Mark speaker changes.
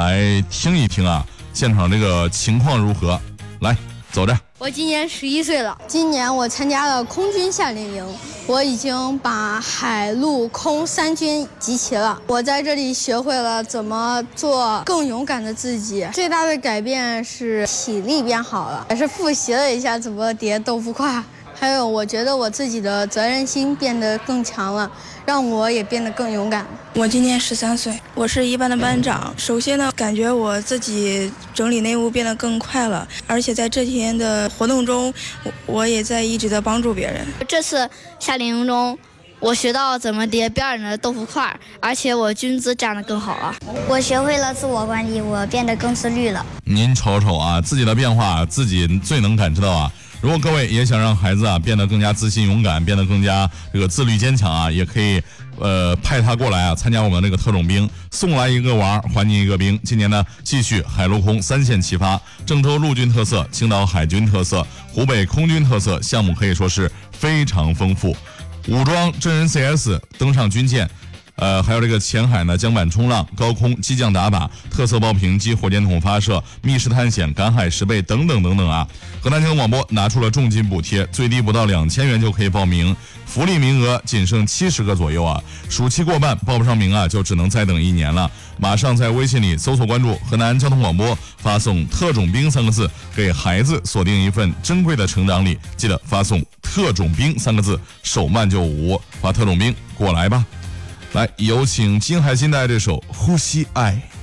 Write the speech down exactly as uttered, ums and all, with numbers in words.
Speaker 1: 来听一听啊，现场这个情况如何？来，走着。
Speaker 2: 我今年十一岁了，
Speaker 3: 今年我参加了空军夏令营，我已经把海陆空三军集齐了。我在这里学会了怎么做更勇敢的自己，最大的改变是体力变好了，也是复习了一下怎么叠豆腐块。还有，我觉得我自己的责任心变得更强了，让我也变得更勇敢。
Speaker 4: 我今年十三岁，我是一班的班长。首先呢，感觉我自己整理内务变得更快了，而且在这几天的活动中，我我也在一直的帮助别人。
Speaker 2: 这次夏令营中，我学到怎么叠标准的豆腐块，而且我军姿站得更好了。
Speaker 5: 我学会了自我管理，我变得更自律了。
Speaker 1: 您瞅瞅啊，自己的变化自己最能感知到啊。如果各位也想让孩子啊变得更加自信勇敢，变得更加这个自律坚强啊，也可以呃派他过来啊参加我们这个特种兵，送来一个娃还你一个兵。今年呢继续海陆空三线齐发，郑州陆军特色，青岛海军特色，湖北空军特色，项目可以说是非常丰富。武装真人 C S 登上军舰，呃，还有这个前海呢，江板冲浪、高空机降打靶、特色爆屏机、火箭筒发射、密室探险、赶海十倍等等等等啊！河南交通广播拿出了重金补贴，最低不到两千元就可以报名，福利名额仅剩七十个左右啊！暑期过半，报不上名啊，就只能再等一年了。马上在微信里搜索关注河南交通广播，发送"特种兵"三个字，给孩子锁定一份珍贵的成长礼。记得发送"特种兵"三个字，手慢就无，发特种兵过来吧。来，有请金海心带这首《呼吸爱》。